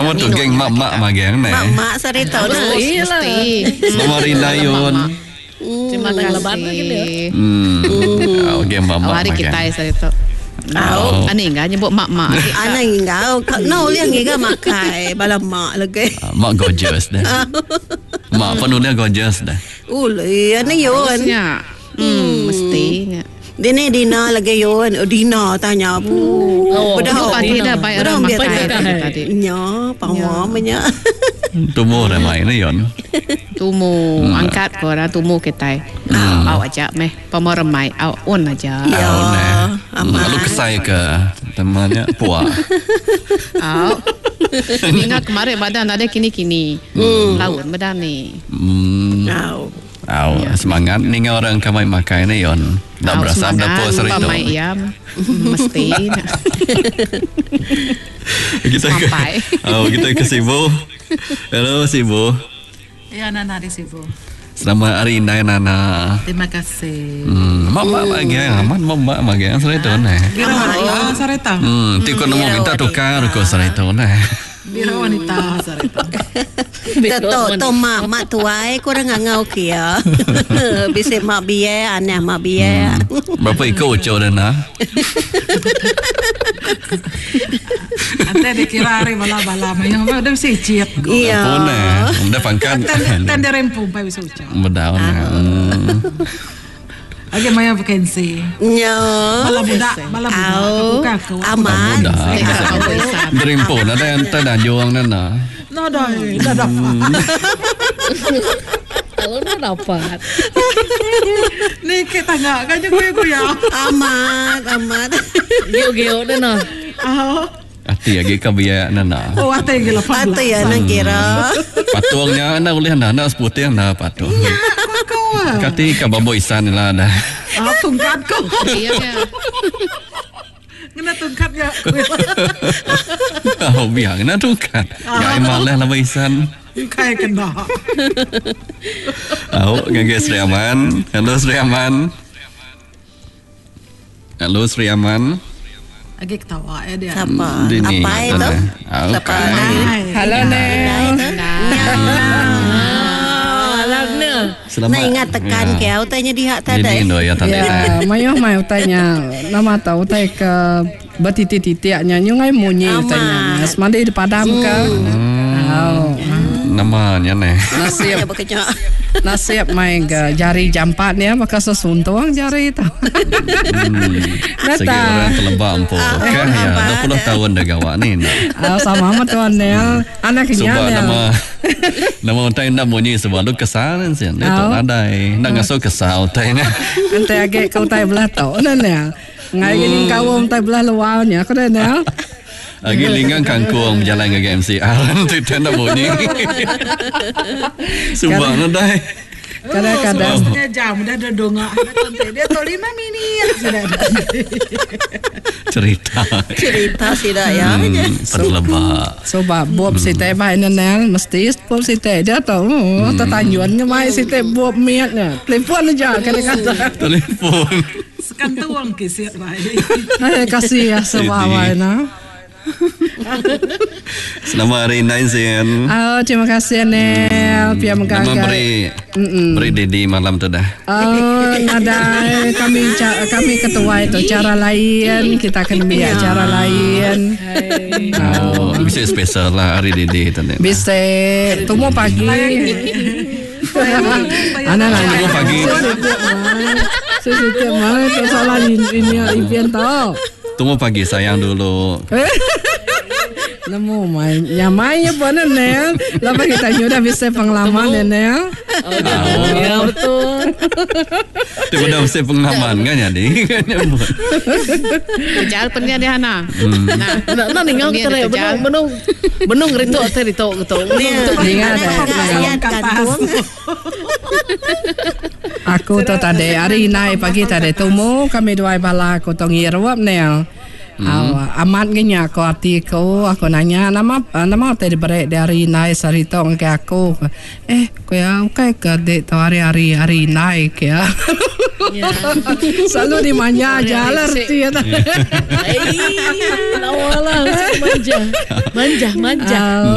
Kamu tuh geng mak-mak magang nih. Mak-mak sarita Mesti. Selamat hari Nayon. Cuma lebat lagi dia. Geng mak-mak Hari kita sarita. Ani enggak nyebut mak-mak. Ana enggak no liang enggak makai bala mak lagi. Mak gorgeous dah. Mak penuhnya gorgeous dah. Uli ana yon. Mesti. Dina lagi yon. Dina tanya apa? Padahal pagi dah baik ramah tadi. Nya, pamamanya. Tumbuh ramai ni yon. Tumu angkat korang tumu kita. Awak ajak meh pemoremai awak on aja. Ya. Lalu kesai ke temannya puak. Awak. Ingat kemarin badan ada kini-kini. Laun badan ni. Semangat ni orang kamai makai ni yon. Dah berasa dah puas hari tu. Ya, mesti. Kita ke Sibu. Hello Sibu. Ya, Nana di Sibu. Selamat hari Indah Nana. Terima kasih. Mak magang, mak magang sarita nih. Bira sarita. Tiko nemu minta tukar ko sarita nih. Bira wanita sarita. To mak tuai kurang ngau kia. Bisa mak biaya aneh mak biaya. Berapa ikut ucap dah nak? Ante dikira hari bala-bala yang udah bisa cip. Iya. Udah pangkat. Tanda rempung pa bisa ucap. Bedaun. Lagi maya vacancy. Nya. Bala budak. Aman. Derimpun ada yang tak juang nana. No doi, dah dapat. Kalau dah dapat. Ni kita enggak kan juga ya. Amat. Geo dah nah. Ati lagi kabiaya nana. Oh, ate gila pa. Ate ya nak kira. Patuangnya anda boleh anda seputih anda patuh. Kati kababo isan lah dah. Tungkat ko. Iya. Ngena tungkat ya. Biar kena tungkat. Ya malah lah isan. Kayak kena. Gengge Sri Aman. Halo Sri Aman. Halo Sri Aman. Lagi ketawa ya dia. Siapa? Dini. Apa itu? Siapa? Halo Nel. Nah ingat tekan kau tanya di hak tadi. Ini doa ya tadi. Ya, mayo tanya nama tahu tay ke betitik-titiknya nyungai munyi tanya. Semanda di padam ke. Namanya nih. Nasib main ke jari jampat ni maka sesuntuang jari itu. Segi orang terlebak empuk. Kan ya 20 tahun dah gawak ni. Sama amat tuan Nel. Anaknya Nel. Nama utai nak bunyi sebab lu kesal sih. Itu nadai. Nak ngasuh kesal utainya. Ante agak kau tay belah tau Nel. Ngai gini kau tay belah luarnya kau dah Nel. Lagi linggang kangkung berjalan ke MCR. Itu nak bunyi. Subang nadai. Kadang-kadang jam dah ada dongak dia tu 5 minit sudah cerita sudah ya terlebak sebab buat si teh baik Nel mesti buat si teh dia tahu tertanjuannya baik si teh buat miatnya telefon aja kadang-kadang telefon sekantuang kisir baik kasih ya sebab na. Selamat hari Naisian. Terima kasih Nel. Pia Nama beri Dedi malam tu dah. Ada kami ketua itu cara lain kita akan biar cara lain. Bisa spesial lah hari Dedi tu. Bisa tunggu pagi. Anak tunggu pagi. Setiap malam tu salah ini event tau. Tunggu pagi sayang dulu. Nemu mainnya mana Nel? Lepas kita sudah bisa pengalaman ya Nel. Ya betul. Itu benar bisa pengalaman kan jadi. Kejar pendia di Hana. Nah ninggal kita ya benung rito gitu. Ingat Aku tu tadi hari naik pagi tadi temu kami dua bala aku tong irwap Nel. Amat genya aku hati aku nanya nama tadi berat dari naik sarito ke aku kau ke dek tu hari naik ya selalu dimanja aja arti ya manja